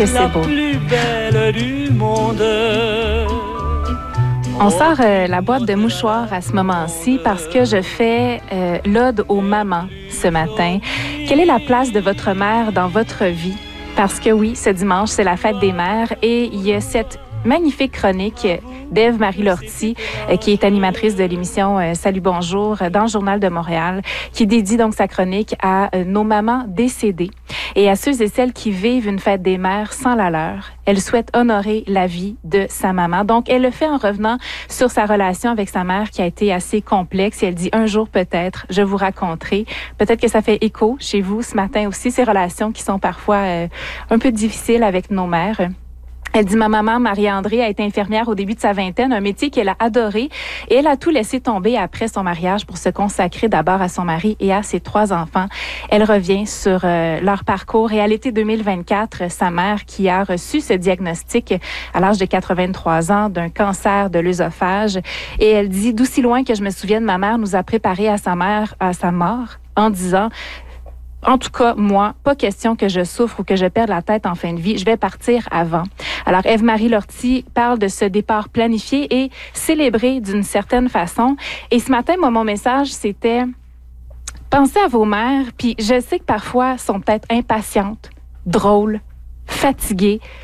Que c'est beau. La plus belle du monde. On sort la boîte de mouchoirs à ce moment-ci parce que je fais l'ode aux mamans ce matin. Quelle est la place de votre mère dans votre vie? Parce que oui, ce dimanche, c'est la fête des mères et il y a cette magnifique chronique d'Ève-Marie Lortie, qui est animatrice de l'émission Salut Bonjour dans le Journal de Montréal, qui dédie donc sa chronique à nos mamans décédées et à ceux et celles qui vivent une fête des mères sans la leur. Elle souhaite honorer la vie de sa maman. Donc, elle le fait en revenant sur sa relation avec sa mère qui a été assez complexe. Et elle dit, un jour peut-être, je vous raconterai. Peut-être que ça fait écho chez vous ce matin aussi, ces relations qui sont parfois un peu difficiles avec nos mères. Elle dit, ma maman, Marie-André, a été infirmière au début de sa vingtaine, un métier qu'elle a adoré. Et elle a tout laissé tomber après son mariage pour se consacrer d'abord à son mari et à ses 3 enfants. Elle revient sur leur parcours. Et à l'été 2024, sa mère, qui a reçu ce diagnostic à l'âge de 83 ans d'un cancer de l'œsophage. Et elle dit, d'aussi loin que je me souvienne, ma mère nous a préparés à sa mort en disant... En tout cas, moi, pas question que je souffre ou que je perde la tête en fin de vie. Je vais partir avant. Alors, Ève-Marie Lortie parle de ce départ planifié et célébré d'une certaine façon. Et ce matin, moi, mon message, c'était pensez à vos mères. Puis je sais que parfois, elles sont peut-être impatientes, drôles, fatiguées.